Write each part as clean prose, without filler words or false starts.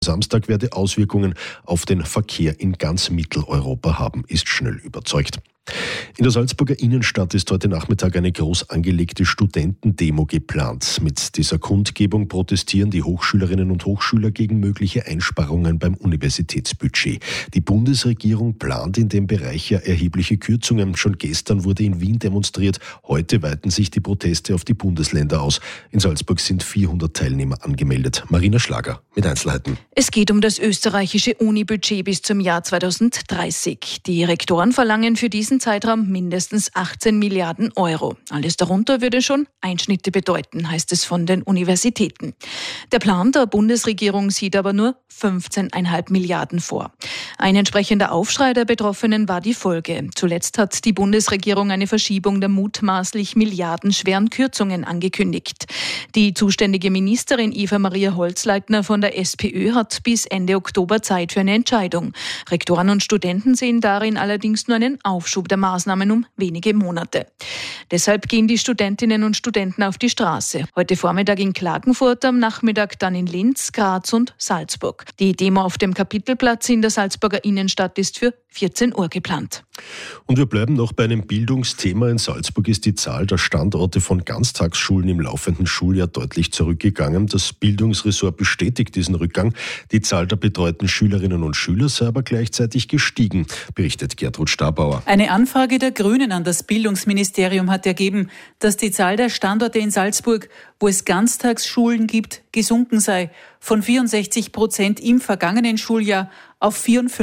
Samstag werde Auswirkungen auf den Verkehr in ganz Mitteleuropa haben, ist Schnöll überzeugt. In der Salzburger Innenstadt ist heute Nachmittag eine groß angelegte Studentendemo geplant. Mit dieser Kundgebung protestieren die Hochschülerinnen und Hochschüler gegen mögliche Einsparungen beim Universitätsbudget. Die Bundesregierung plant in dem Bereich ja erhebliche Kürzungen. Schon gestern wurde in Wien demonstriert. Heute weiten sich die Proteste auf die Bundesländer aus. In Salzburg sind 400 Teilnehmer angemeldet. Marina Schlager mit Einzelheiten. Es geht um das österreichische Uni-Budget bis zum Jahr 2030. Die Rektoren verlangen für diesen Zeitraum mindestens 18 Milliarden Euro. Alles darunter würde schon Einschnitte bedeuten, heißt es von den Universitäten. Der Plan der Bundesregierung sieht aber nur 15,5 Milliarden vor. Ein entsprechender Aufschrei der Betroffenen war die Folge. Zuletzt hat die Bundesregierung eine Verschiebung der mutmaßlich milliardenschweren Kürzungen angekündigt. Die zuständige Ministerin Eva-Maria Holzleitner von der SPÖ hat bis Ende Oktober Zeit für eine Entscheidung. Rektoren und Studenten sehen darin allerdings nur einen Aufschub der Maßnahmen um wenige Monate. Deshalb gehen die Studentinnen und Studenten auf die Straße. Heute Vormittag in Klagenfurt, am Nachmittag dann in Linz, Graz und Salzburg. Die Demo auf dem Kapitelplatz in der Salzburger Innenstadt ist für 14 Uhr geplant. Und wir bleiben noch bei einem Bildungsthema. In Salzburg ist die Zahl der Standorte von Ganztagsschulen im laufenden Schuljahr deutlich zurückgegangen. Das Bildungsressort bestätigt diesen Rückgang. Die Zahl der betreuten Schülerinnen und Schüler sei aber gleichzeitig gestiegen, berichtet Gertrud Stabauer. Eine Anfrage der Grünen an das Bildungsministerium hat ergeben, dass die Zahl der Standorte in Salzburg, wo es Ganztagsschulen gibt, gesunken sei. Von 64% im vergangenen Schuljahr auf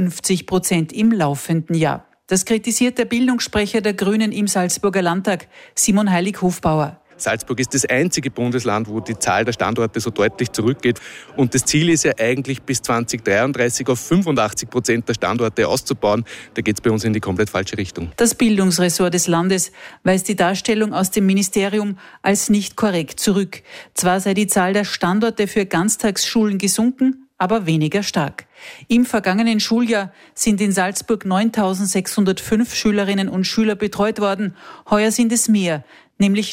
54% im laufenden Jahr. Das kritisiert der Bildungssprecher der Grünen im Salzburger Landtag, Simon Heilig-Hofbauer. Salzburg ist das einzige Bundesland, wo die Zahl der Standorte so deutlich zurückgeht. Und das Ziel ist ja eigentlich bis 2033 auf 85% der Standorte auszubauen. Da geht es bei uns in die komplett falsche Richtung. Das Bildungsressort des Landes weist die Darstellung aus dem Ministerium als nicht korrekt zurück. Zwar sei die Zahl der Standorte für Ganztagsschulen gesunken, aber weniger stark. Im vergangenen Schuljahr sind in Salzburg 9.605 Schülerinnen und Schüler betreut worden. Heuer sind es mehr, nämlich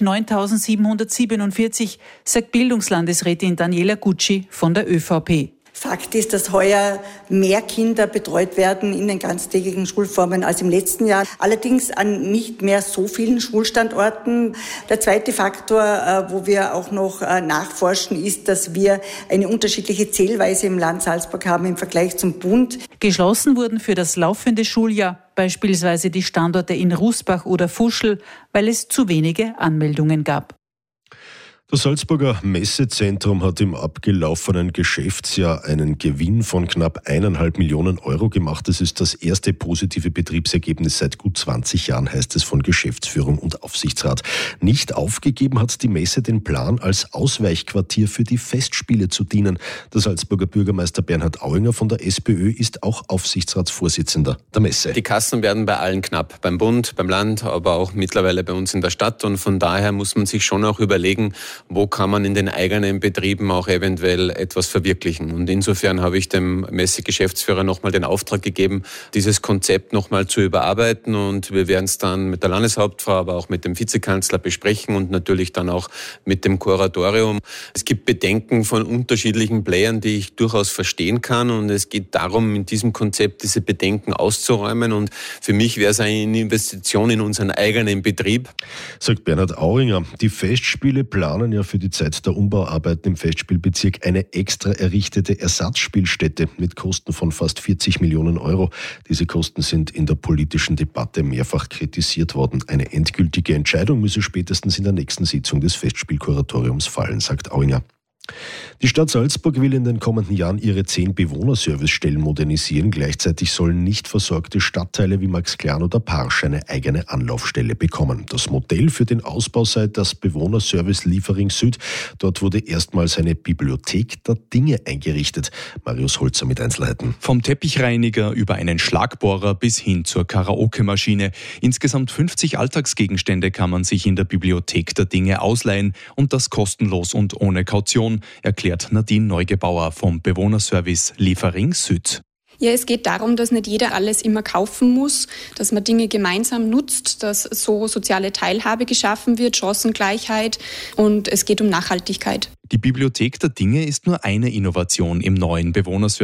9.747, sagt Bildungslandesrätin Daniela Gucci von der ÖVP. Fakt ist, dass heuer mehr Kinder betreut werden in den ganztägigen Schulformen als im letzten Jahr. Allerdings an nicht mehr so vielen Schulstandorten. Der zweite Faktor, wo wir auch noch nachforschen, ist, dass wir eine unterschiedliche Zählweise im Land Salzburg haben im Vergleich zum Bund. Geschlossen wurden für das laufende Schuljahr beispielsweise die Standorte in Rusbach oder Fuschl, weil es zu wenige Anmeldungen gab. Das Salzburger Messezentrum hat im abgelaufenen Geschäftsjahr einen Gewinn von knapp 1,5 Millionen Euro gemacht. Das ist das erste positive Betriebsergebnis seit gut 20 Jahren, heißt es von Geschäftsführung und Aufsichtsrat. Nicht aufgegeben hat die Messe den Plan, als Ausweichquartier für die Festspiele zu dienen. Der Salzburger Bürgermeister Bernhard Auinger von der SPÖ ist auch Aufsichtsratsvorsitzender der Messe. Die Kassen werden bei allen knapp, beim Bund, beim Land, aber auch mittlerweile bei uns in der Stadt. Und von daher muss man sich schon auch überlegen, wo kann man in den eigenen Betrieben auch eventuell etwas verwirklichen. Und insofern habe ich dem Messegeschäftsführer nochmal den Auftrag gegeben, dieses Konzept nochmal zu überarbeiten. Und wir werden es dann mit der Landeshauptfrau, aber auch mit dem Vizekanzler besprechen und natürlich dann auch mit dem Kuratorium. Es gibt Bedenken von unterschiedlichen Playern, die ich durchaus verstehen kann. Und es geht darum, in diesem Konzept diese Bedenken auszuräumen. Und für mich wäre es eine Investition in unseren eigenen Betrieb. Sagt Bernhard Auinger. Die Festspiele planen ja für die Zeit der Umbauarbeiten im Festspielbezirk eine extra errichtete Ersatzspielstätte mit Kosten von fast 40 Millionen Euro. Diese Kosten sind in der politischen Debatte mehrfach kritisiert worden. Eine endgültige Entscheidung müsse spätestens in der nächsten Sitzung des Festspielkuratoriums fallen, sagt Auinger. Die Stadt Salzburg will in den kommenden Jahren ihre 10 Bewohnerservicestellen modernisieren. Gleichzeitig sollen nicht versorgte Stadtteile wie Maxklan oder Parsch eine eigene Anlaufstelle bekommen. Das Modell für den Ausbau sei das Bewohnerservice Liefering Süd. Dort wurde erstmals eine Bibliothek der Dinge eingerichtet. Marius Holzer mit Einzelheiten. Vom Teppichreiniger über einen Schlagbohrer bis hin zur Karaoke-Maschine. Insgesamt 50 Alltagsgegenstände kann man sich in der Bibliothek der Dinge ausleihen und das kostenlos und ohne Kaution, erklärt Nadine Neugebauer vom Bewohnerservice Liefering Süd. Ja, es geht darum, dass nicht jeder alles immer kaufen muss, dass man Dinge gemeinsam nutzt, dass so soziale Teilhabe geschaffen wird, Chancengleichheit, und es geht um Nachhaltigkeit. Die Bibliothek der Dinge ist nur eine Innovation im neuen Bewohnerservice